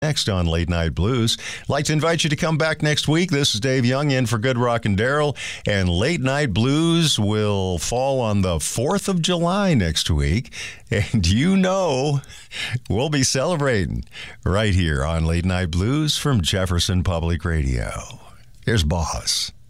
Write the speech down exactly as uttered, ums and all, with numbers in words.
Next on Late Night Blues. I'd like to invite you to come back next week. This is Dave Young in for Good Rock and Daryl. And Late Night Blues will fall on the fourth of July next week. And you know we'll be celebrating right here on Late Night Blues from Jefferson Public Radio. Here's Boss.